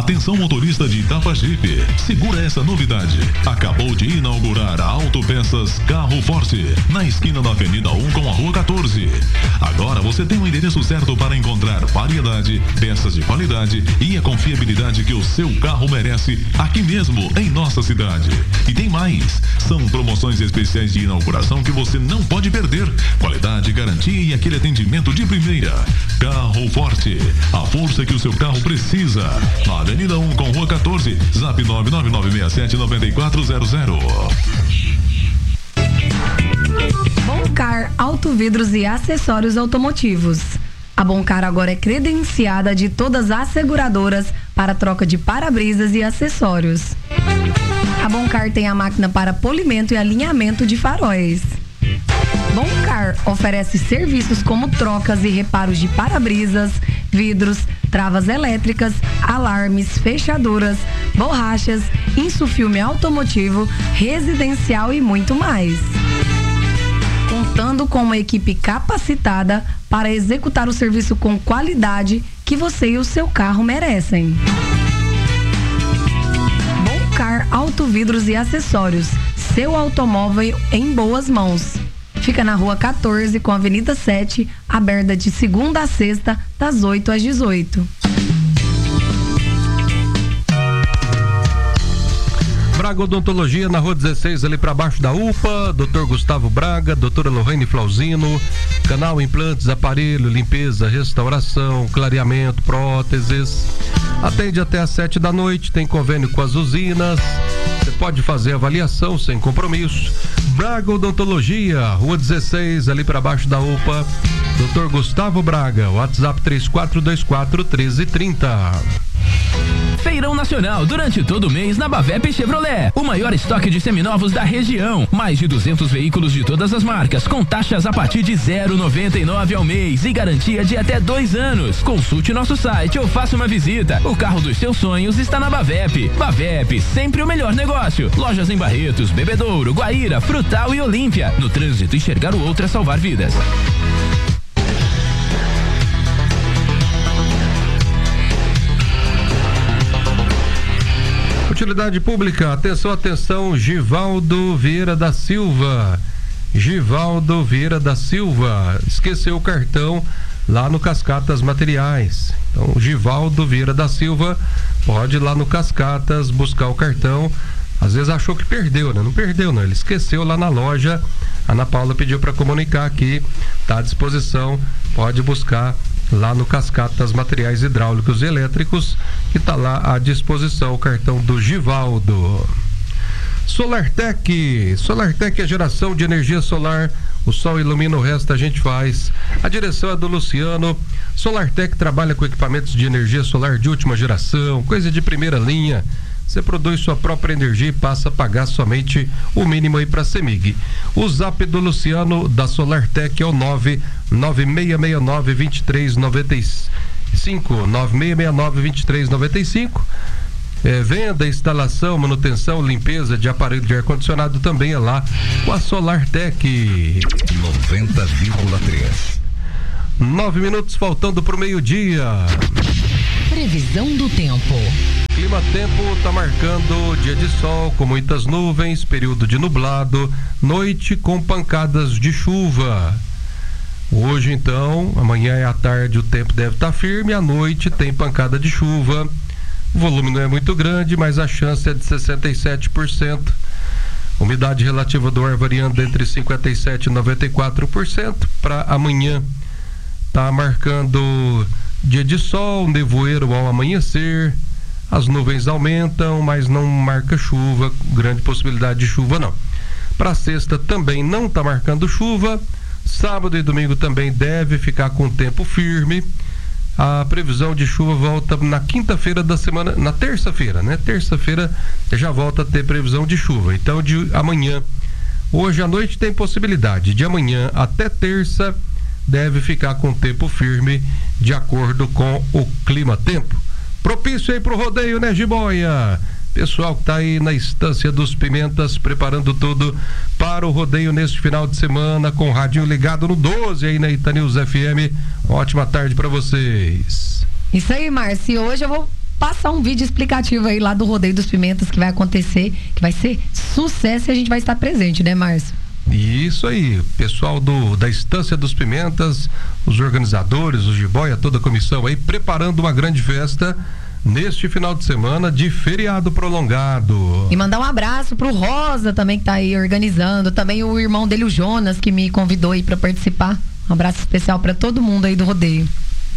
Atenção motorista de Itapajipe, segura essa novidade. Acabou de inaugurar a Autopeças Carro Forte, na esquina da Avenida 1 com a Rua 14. Agora você tem o endereço certo para encontrar variedade, peças de qualidade e a confiabilidade que o seu carro merece aqui mesmo em nossa cidade. E tem mais, são promoções especiais de inauguração que você não pode perder. Qualidade, garantia e aquele atendimento de primeira. Carro Forte, a força que o seu carro precisa. Na Avenida 1 com Rua 14, Zap 99967-9400. Boncar Autovidros e Acessórios Automotivos. A Boncar agora é credenciada de todas as seguradoras para troca de para-brisas e acessórios. A Boncar tem a máquina para polimento e alinhamento de faróis. Boncar oferece serviços como trocas e reparos de para-brisas, vidros, travas elétricas, alarmes, fechaduras, borrachas, insufilme automotivo, residencial e muito mais. Contando com uma equipe capacitada para executar o serviço com qualidade que você e o seu carro merecem. Boncar Autovidros e Acessórios, seu automóvel em boas mãos. Fica na Rua 14 com a Avenida 7, aberta de segunda a sexta, das 8 às 18. Braga Odontologia, na Rua 16, ali para baixo da UPA, Dr. Gustavo Braga, doutora Lorraine Flauzino, canal implantes, aparelho, limpeza, restauração, clareamento, próteses. Atende até às 7 da noite, tem convênio com as usinas. Você pode fazer avaliação sem compromisso. Braga Odontologia, Rua 16, ali para baixo da UPA, Dr. Gustavo Braga, WhatsApp 3424-1330. Feirão Nacional durante todo o mês na Bavep Chevrolet. O maior estoque de seminovos da região. Mais de 200 veículos de todas as marcas, com taxas a partir de 0,99 ao mês e garantia de até 2 anos. Consulte nosso site ou faça uma visita. O carro dos seus sonhos está na Bavep. Bavep, sempre o melhor negócio. Lojas em Barretos, Bebedouro, Guaíra, Frutal e Olímpia. No trânsito, enxergar o outro é salvar vidas. Utilidade pública, atenção, Givaldo Vieira da Silva. Givaldo Vieira da Silva esqueceu o cartão lá no Cascatas Materiais. Então, Givaldo Vieira da Silva pode ir lá no Cascatas buscar o cartão. Às vezes achou que perdeu, né? Não perdeu, não. Ele esqueceu lá na loja. A Ana Paula pediu para comunicar aqui. Está à disposição. Pode buscar lá no Cascatas Materiais Hidráulicos e Elétricos, que está lá à disposição o cartão do Givaldo. SolarTech é geração de energia solar. O sol ilumina, o resto a gente faz. A direção é do Luciano. SolarTech trabalha com equipamentos de energia solar de última geração, coisa de primeira linha. Você produz sua própria energia e passa a pagar somente o mínimo aí para a CEMIG. O zap do Luciano da SolarTech é o 99669-2395. 99669-2395. Venda, instalação, manutenção, limpeza de aparelho de ar-condicionado também é lá com a SolarTech. 90,3. 9 minutos faltando para o meio-dia. Previsão do tempo. Clima Tempo está marcando dia de sol com muitas nuvens, período de nublado, noite com pancadas de chuva. Hoje então, amanhã e à tarde o tempo deve estar firme, à noite tem pancada de chuva. O volume não é muito grande, mas a chance é de 67%. Umidade relativa do ar variando entre 57% e 94%. Para amanhã está marcando dia de sol, nevoeiro ao amanhecer. As nuvens aumentam, mas não marca chuva, grande possibilidade de chuva não. Para sexta também não está marcando chuva. Sábado e domingo também deve ficar com tempo firme. A previsão de chuva volta na quinta-feira da semana, na terça-feira, né? Terça-feira já volta a ter previsão de chuva. Então de amanhã, hoje à noite tem possibilidade. De amanhã até terça deve ficar com tempo firme, de acordo com o Clima Tempo. Propício aí pro rodeio, né, Jiboia? Pessoal que tá aí na Estância dos Pimentas, preparando tudo para o rodeio neste final de semana, com o radinho ligado no 12 aí na Itanews FM. Ótima tarde para vocês. Isso aí, Márcio. Hoje eu vou passar um vídeo explicativo aí lá do Rodeio dos Pimentas que vai acontecer, que vai ser sucesso e a gente vai estar presente, né, Márcio? Isso aí, pessoal da Estância dos Pimentas, os organizadores, os jiboia, toda a comissão aí, preparando uma grande festa neste final de semana de feriado prolongado. E mandar um abraço pro Rosa também, que tá aí organizando, também o irmão dele, o Jonas, que me convidou aí pra participar. Um abraço especial pra todo mundo aí do rodeio.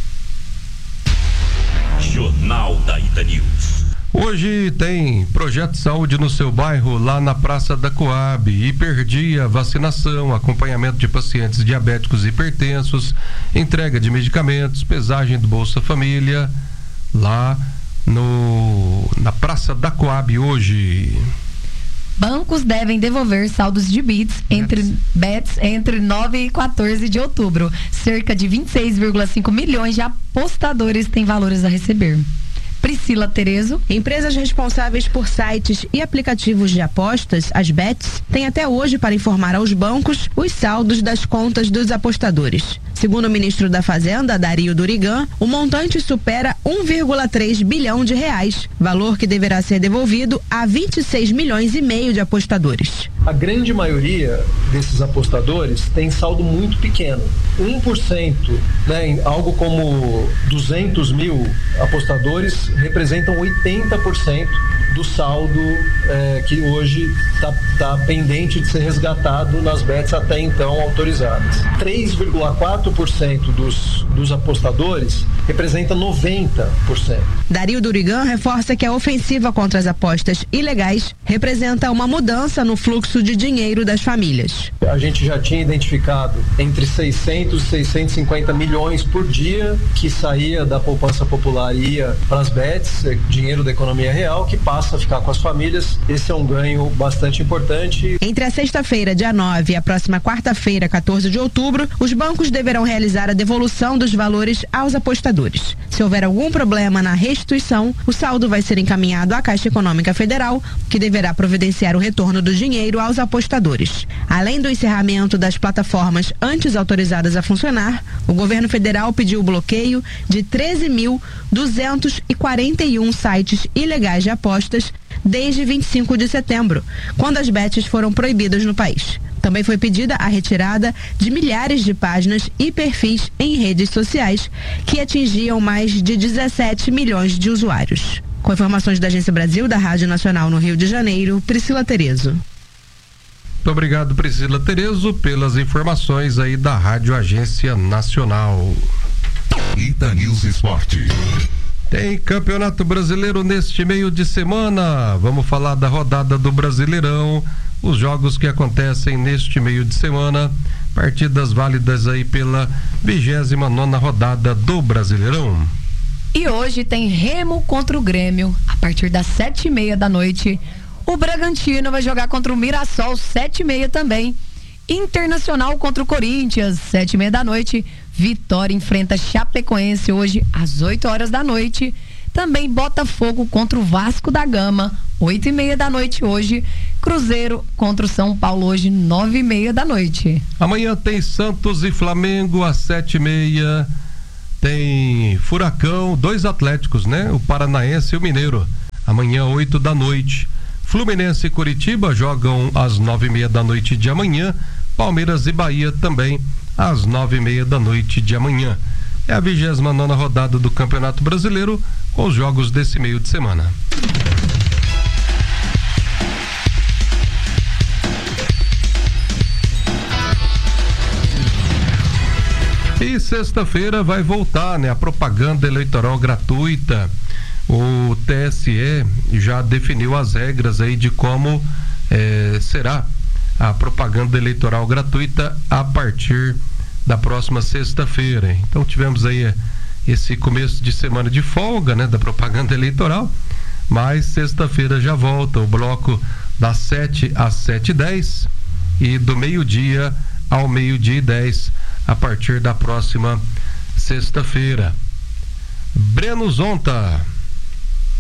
Jornal da Ita News. Hoje tem projeto de saúde no seu bairro, lá na Praça da Coab. Hiperdia, vacinação, acompanhamento de pacientes diabéticos e hipertensos, entrega de medicamentos, pesagem do Bolsa Família, lá na Praça da Coab hoje. Bancos devem devolver saldos de bets entre 9 e 14 de outubro. Cerca de 26,5 milhões de apostadores têm valores a receber. Priscila Terezo. Empresas responsáveis por sites e aplicativos de apostas, as bets, têm até hoje para informar aos bancos os saldos das contas dos apostadores. Segundo o ministro da Fazenda, Dario Durigan, o montante supera 1,3 bilhão de reais, valor que deverá ser devolvido a 26 milhões e meio de apostadores. A grande maioria desses apostadores tem saldo muito pequeno. 1%, né, algo como 200 mil apostadores representam 80% do saldo que hoje está pendente de ser resgatado nas bets até então autorizadas. 3,4% dos apostadores representa 90%. Dario Durigan reforça que a ofensiva contra as apostas ilegais representa uma mudança no fluxo de dinheiro das famílias. A gente já tinha identificado entre 600 e 650 milhões por dia que saía da poupança popular e ia para as bets, dinheiro da economia real, que passa a ficar com as famílias. Esse é um ganho bastante importante. Entre a sexta-feira, dia 9, e a próxima quarta-feira, 14 de outubro, os bancos deverão realizar a devolução dos valores aos apostadores. Se houver algum problema na restituição, o saldo vai ser encaminhado à Caixa Econômica Federal, que deverá providenciar o retorno do dinheiro aos apostadores. Além do encerramento das plataformas antes autorizadas a funcionar, o governo federal pediu o bloqueio de 13.241 sites ilegais de apostas desde 25 de setembro, quando as bets foram proibidas no país. Também foi pedida a retirada de milhares de páginas e perfis em redes sociais que atingiam mais de 17 milhões de usuários. Com informações da Agência Brasil, da Rádio Nacional no Rio de Janeiro, Priscila Terezo. Muito obrigado, Priscila Terezo, pelas informações aí da Rádio Agência Nacional. Ita News Esporte. Tem Campeonato Brasileiro neste meio de semana. Vamos falar da rodada do Brasileirão, os jogos que acontecem neste meio de semana, partidas válidas aí pela 29ª rodada do Brasileirão. E hoje tem Remo contra o Grêmio, a partir das 7h30 da noite. O Bragantino vai jogar contra o Mirassol, 7h30 também. Internacional contra o Corinthians, 7h30 da noite. Vitória enfrenta Chapecoense hoje às 8 horas da noite. Também Botafogo contra o Vasco da Gama, 8h30 da noite hoje. Cruzeiro contra o São Paulo hoje, 9h30 da noite. Amanhã tem Santos e Flamengo às 7h30. Tem Furacão, 2 Atléticos, né? O Paranaense e o Mineiro. Amanhã, 8 da noite. Fluminense e Curitiba jogam às 9h30 da noite de amanhã. Palmeiras e Bahia também às 9h30 da noite de amanhã. É a 29ª rodada do Campeonato Brasileiro, com os jogos desse meio de semana. E sexta-feira vai voltar, né, a propaganda eleitoral gratuita. O TSE já definiu as regras aí de como será a propaganda eleitoral gratuita a partir da próxima sexta-feira. Então tivemos aí esse começo de semana de folga, né, da propaganda eleitoral, mas sexta-feira já volta o bloco das 7 às 7h10 e do meio-dia ao 12h10 a partir da próxima sexta-feira. Breno Zonta.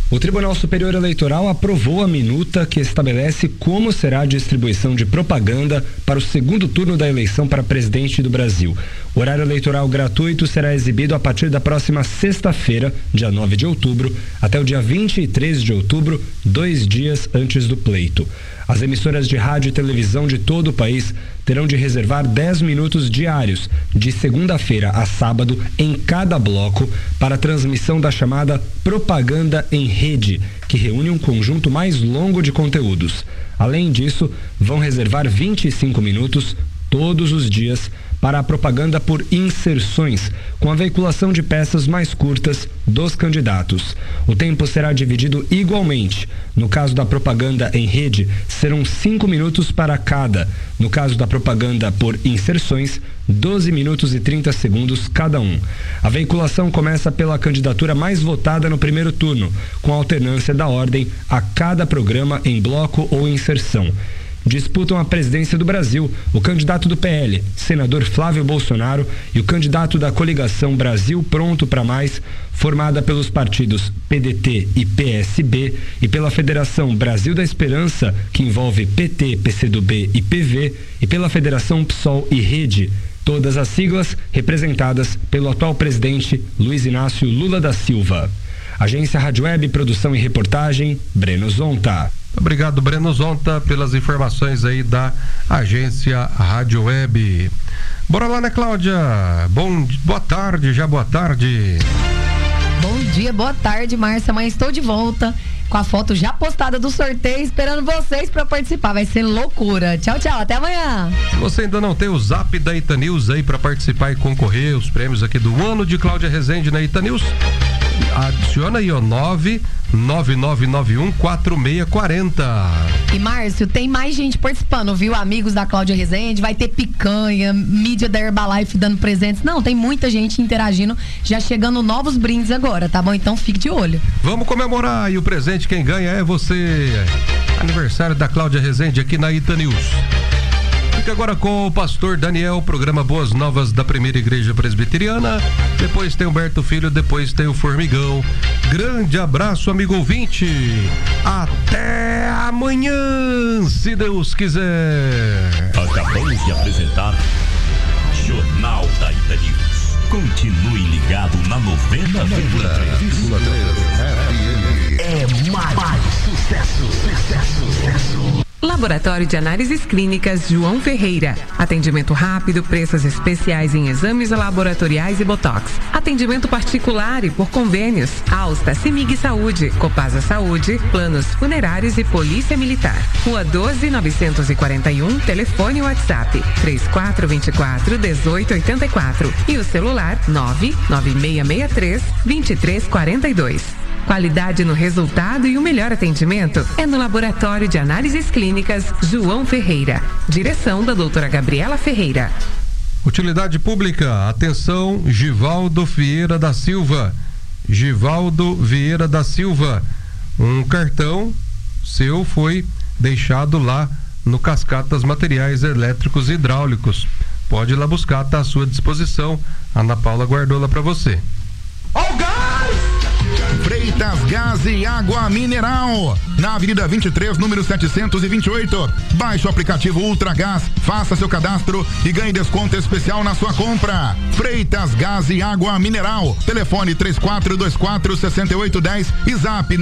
O Tribunal Superior Eleitoral aprovou a minuta que estabelece como será a distribuição de propaganda para o segundo turno da eleição para presidente do Brasil. O horário eleitoral gratuito será exibido a partir da próxima sexta-feira, dia 9 de outubro, até o dia 23 de outubro, 2 dias antes do pleito. As emissoras de rádio e televisão de todo o país terão de reservar 10 minutos diários, de segunda-feira a sábado, em cada bloco, para a transmissão da chamada propaganda em rede, que reúne um conjunto mais longo de conteúdos. Além disso, vão reservar 25 minutos todos os dias para a propaganda por inserções, com a veiculação de peças mais curtas dos candidatos. O tempo será dividido igualmente. No caso da propaganda em rede, serão 5 minutos para cada. No caso da propaganda por inserções, 12 minutos e 30 segundos cada um. A veiculação começa pela candidatura mais votada no primeiro turno, com alternância da ordem a cada programa em bloco ou inserção. Disputam a presidência do Brasil o candidato do PL, senador Flávio Bolsonaro, e o candidato da coligação Brasil Pronto pra Mais, formada pelos partidos PDT e PSB, e pela Federação Brasil da Esperança, que envolve PT, PCdoB e PV, e pela Federação PSOL e Rede, todas as siglas representadas pelo atual presidente Luiz Inácio Lula da Silva. Agência Rádio Web, produção e reportagem, Breno Zonta. Obrigado, Breno Zonta, pelas informações da Agência Rádio Web. Bora lá, né, Cláudia? Boa tarde. Bom dia, boa tarde, Márcia. Amanhã estou de volta com a foto já postada do sorteio, esperando vocês para participar. Vai ser loucura. Tchau, até amanhã. Se você ainda não tem o zap da Itanews aí para participar e concorrer aos prêmios aqui do ano de Cláudia Rezende na Itanews, adiciona aí, 999914640. E Márcio, tem mais gente participando, viu? Amigos da Cláudia Rezende, vai ter picanha, mídia da Herbalife dando presentes. Não, tem muita gente interagindo, já chegando novos brindes agora, tá bom? Então fique de olho. Vamos comemorar, e o presente quem ganha é você. Aniversário da Cláudia Rezende aqui na Itanews. Fica agora com o pastor Daniel, programa Boas Novas da Primeira Igreja Presbiteriana. Depois tem Humberto Filho, depois tem o Formigão. Grande abraço, amigo ouvinte. Até amanhã, se Deus quiser. Acabamos de apresentar Jornal da Itanews. Continue ligado na 90,3. É mais sucesso. Laboratório de Análises Clínicas João Ferreira. Atendimento rápido, preços especiais em exames laboratoriais e botox. Atendimento particular e por convênios. Alsta, Cimig Saúde, Copasa Saúde, planos funerários e Polícia Militar. Rua 12.941, telefone WhatsApp 3424-1884 e o celular 99663-2342. Qualidade no resultado e o melhor atendimento é no Laboratório de Análises Clínicas João Ferreira. Direção da doutora Gabriela Ferreira. Utilidade pública, atenção, Givaldo Vieira da Silva. Um cartão seu foi deixado lá no Cascatas Materiais Elétricos e Hidráulicos. Pode ir lá buscar, tá à sua disposição. Ana Paula guardou lá pra você. Freitas Gás e Água Mineral, na Avenida 23, número 728. Baixe o aplicativo Ultragás, faça seu cadastro e ganhe desconto especial na sua compra. Freitas Gás e Água Mineral, telefone 3424-6810 e zap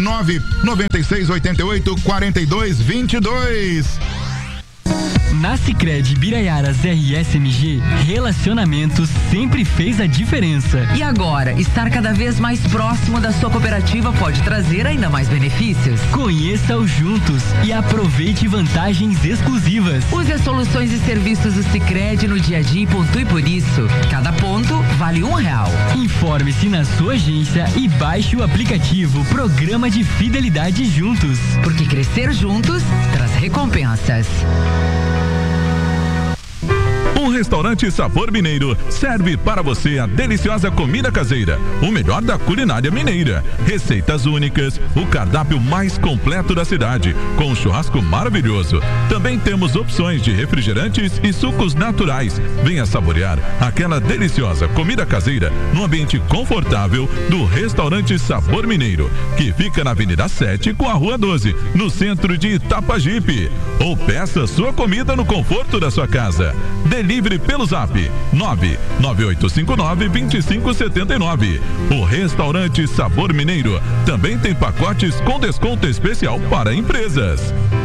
99688-4222. Na Sicredi Biraiaras RSMG, relacionamentos sempre fez a diferença. E agora, estar cada vez mais próximo da sua cooperativa pode trazer ainda mais benefícios. Conheça-o juntos e aproveite vantagens exclusivas. Use as soluções e serviços do Sicredi no dia a dia e pontue por isso. Cada ponto vale R$1. Informe-se na sua agência e baixe o aplicativo Programa de Fidelidade Juntos. Porque crescer juntos traz recompensas. O Restaurante Sabor Mineiro serve para você a deliciosa comida caseira, o melhor da culinária mineira, receitas únicas, o cardápio mais completo da cidade, com um churrasco maravilhoso. Também temos opções de refrigerantes e sucos naturais. Venha saborear aquela deliciosa comida caseira no ambiente confortável do Restaurante Sabor Mineiro, que fica na Avenida 7 com a Rua 12, no centro de Itapajipe. Ou peça sua comida no conforto da sua casa. Delivery pelo Zap 99859-2579. O Restaurante Sabor Mineiro também tem pacotes com desconto especial para empresas.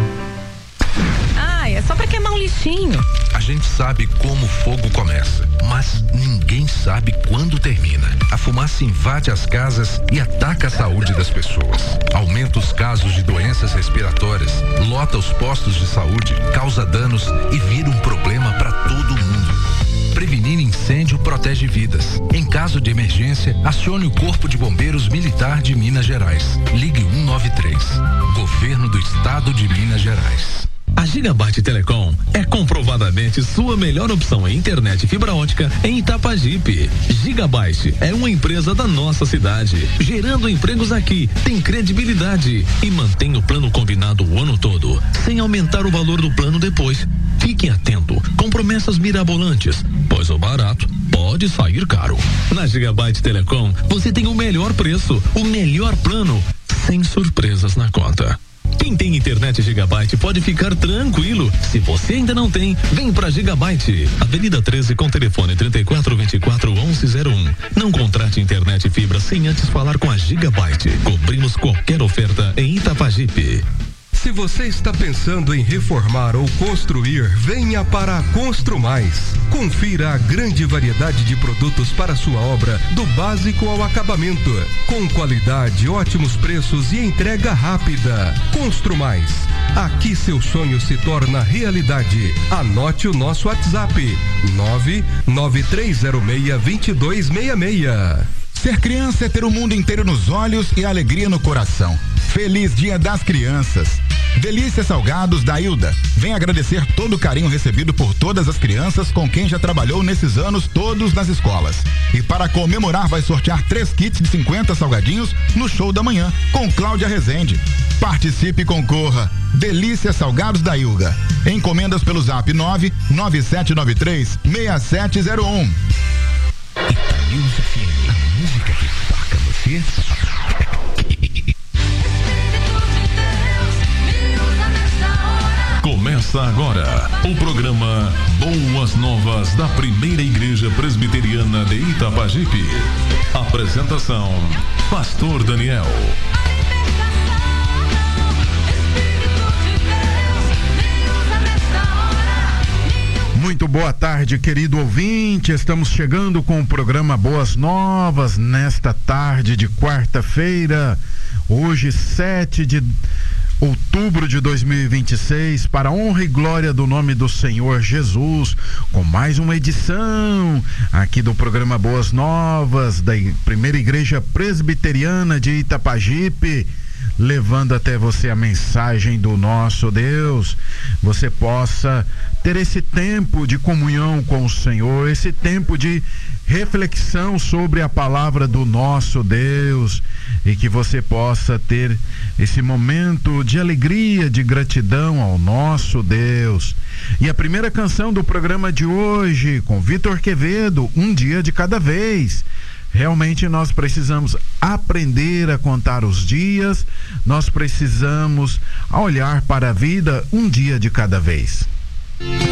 É só pra queimar um lixinho. A gente sabe como o fogo começa, mas ninguém sabe quando termina. A fumaça invade as casas e ataca a saúde das pessoas. Aumenta os casos de doenças respiratórias, lota os postos de saúde, causa danos e vira um problema para todo mundo. Prevenir incêndio protege vidas. Em caso de emergência, acione o Corpo de Bombeiros Militar de Minas Gerais. Ligue 193. Governo do Estado de Minas Gerais. A Gigabyte Telecom é comprovadamente sua melhor opção em internet fibra ótica em Itapajipe. Gigabyte é uma empresa da nossa cidade, gerando empregos aqui, tem credibilidade e mantém o plano combinado o ano todo, sem aumentar o valor do plano depois. Fique atento com promessas mirabolantes, pois o barato pode sair caro. Na Gigabyte Telecom, você tem o melhor preço, o melhor plano, sem surpresas na conta. Quem tem internet Gigabyte pode ficar tranquilo. Se você ainda não tem, vem pra Gigabyte. Avenida 13 com telefone 3424-1101. Não contrate internet fibra sem antes falar com a Gigabyte. Cobrimos qualquer oferta em Itapajipe. Se você está pensando em reformar ou construir, venha para a Construmais. Confira a grande variedade de produtos para sua obra, do básico ao acabamento, com qualidade, ótimos preços e entrega rápida. Construmais. Aqui seu sonho se torna realidade. Anote o nosso WhatsApp: 99306-2266. Ser criança é ter o mundo inteiro nos olhos e a alegria no coração. Feliz Dia das Crianças. Delícia Salgados da Hilda. Vem agradecer todo o carinho recebido por todas as crianças com quem já trabalhou nesses anos todos nas escolas. E para comemorar vai sortear 3 kits de 50 salgadinhos no show da manhã com Cláudia Rezende. Participe e concorra. Delícia Salgados da Hilda. Encomendas pelo Zap 99793-6701. Itanews FM, a música que toca você. Começa agora o programa Boas Novas da Primeira Igreja Presbiteriana de Itapajipe. Apresentação: Pastor Daniel. Muito boa tarde, querido ouvinte. Estamos chegando com o programa Boas Novas nesta tarde de quarta-feira, hoje 7 de outubro de 2026, para a honra e glória do nome do Senhor Jesus, com mais uma edição aqui do programa Boas Novas da Primeira Igreja Presbiteriana de Itapajipe, levando até você a mensagem do nosso Deus. Você possa ter esse tempo de comunhão com o Senhor, esse tempo de reflexão sobre a palavra do nosso Deus, e que você possa ter esse momento de alegria, de gratidão ao nosso Deus. E a primeira canção do programa de hoje, com Vitor Quevedo, Um Dia de Cada Vez. Realmente nós precisamos aprender a contar os dias, nós precisamos olhar para a vida um dia de cada vez.